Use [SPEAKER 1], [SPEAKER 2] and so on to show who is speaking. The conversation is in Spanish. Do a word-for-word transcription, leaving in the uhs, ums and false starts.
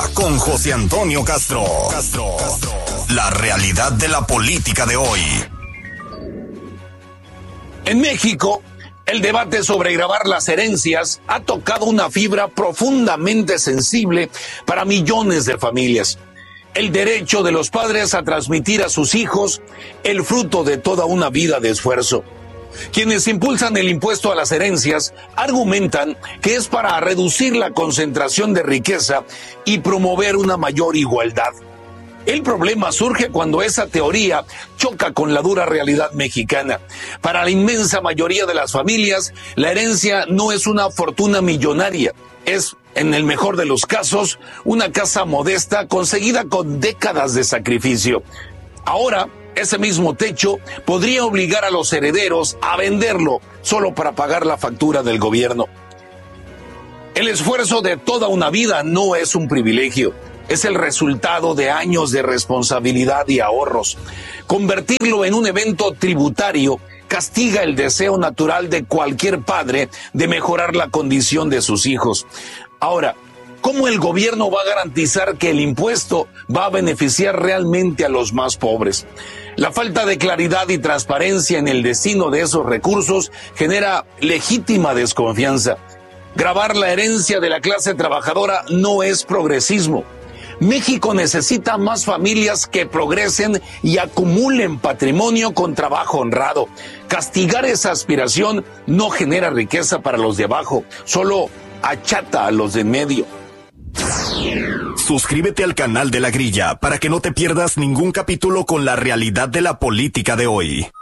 [SPEAKER 1] con José Antonio Castro. Castro. La realidad de la política de hoy.
[SPEAKER 2] En México, el debate sobre gravar las herencias ha tocado una fibra profundamente sensible para millones de familias. El derecho de los padres a transmitir a sus hijos el fruto de toda una vida de esfuerzo. Quienes impulsan el impuesto a las herencias argumentan que es para reducir la concentración de riqueza y promover una mayor igualdad. El problema surge cuando esa teoría choca con la dura realidad mexicana. Para la inmensa mayoría de las familias, la herencia no es una fortuna millonaria, es, en el mejor de los casos, una casa modesta conseguida con décadas de sacrificio. Ahora, ese mismo techo podría obligar a los herederos a venderlo solo para pagar la factura del gobierno. El esfuerzo de toda una vida no es un privilegio. Es el resultado de años de responsabilidad y ahorros. Convertirlo en un evento tributario castiga el deseo natural de cualquier padre de mejorar la condición de sus hijos. Ahora, ¿cómo el gobierno va a garantizar que el impuesto va a beneficiar realmente a los más pobres? La falta de claridad y transparencia en el destino de esos recursos genera legítima desconfianza. Gravar la herencia de la clase trabajadora no es progresismo. México necesita más familias que progresen y acumulen patrimonio con trabajo honrado. Castigar esa aspiración no genera riqueza para los de abajo, solo achata a los de en medio.
[SPEAKER 1] Suscríbete al canal de La Grilla para que no te pierdas ningún capítulo con la realidad de la política de hoy.